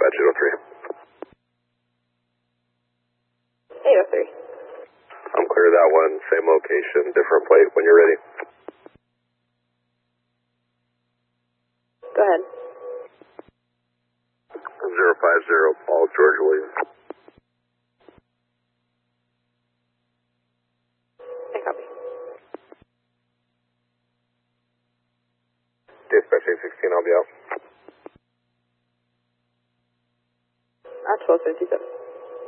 dispatch 803. 803. I'm clear of that one. Same location, different plate when you're ready. Go ahead. 050 Paul George Williams. I copy. Dispatch 816, I'll be out. At 1257.